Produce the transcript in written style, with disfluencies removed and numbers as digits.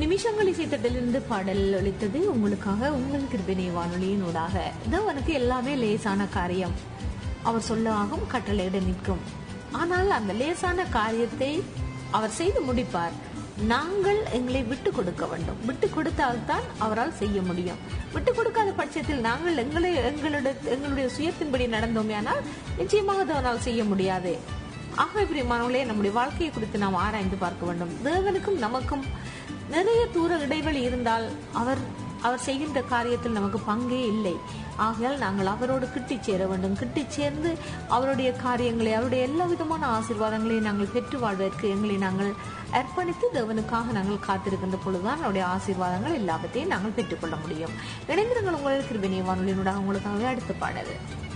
நிமிஷங்கள் இசைத்தட்டிலிருந்து பாடல் ஒலித்தது உங்களுக்காக உங்கள் கிருபினை வானொலியினூடாக. தேவனுக்கு எல்லாமே லேசான காரியம். அவர் சொல்லாகும் கட்டளையிட நிற்கும். ஆனால் அந்த லேசான காரியத்தை அவர் செய்து முடிப்பார். நாங்கள் எங்களை விட்டு கொடுக்க வேண்டும். விட்டு கொடுத்தால்தான் அவரால் செய்ய முடியும். விட்டு கொடுக்காத பட்சத்தில் நாங்கள் எங்களுடைய சுயத்தின்படி நடந்தோமேனால் நிச்சயமாக அவரால் செய்ய முடியாது. ஆக பிரியமானவர்களே, நம்முடைய வாழ்க்கையை குறித்து நாம் ஆராய்ந்து பார்க்க வேண்டும். தேவனுக்கும் நமக்கும் நிறைய தூர இடைவெளி இருந்தால் அவர் செய்கின்ற காரியத்தில் நமக்கு பங்கே இல்லை. ஆகையால் நாங்கள் அவரோடு கிட்டி சேர வேண்டும். கிட்டி சேர்ந்து அவருடைய காரியங்களை, அவருடைய எல்லா விதமான ஆசீர்வாதங்களையும் நாங்கள் பெற்று வாழ்வதற்கு எங்களை நாங்கள் அர்ப்பணித்து தேவனுக்காக நாங்கள் காத்திருக்கின்ற பொழுதுதான் அவருடைய ஆசீர்வாதங்கள் எல்லாவற்றையும் நாங்கள் பெற்றுக்கொள்ள முடியும். இணைந்திருங்கள். உங்கள் கிருபை வானொலியினூடாக உங்களுக்காகவே அடுத்த பாடல்.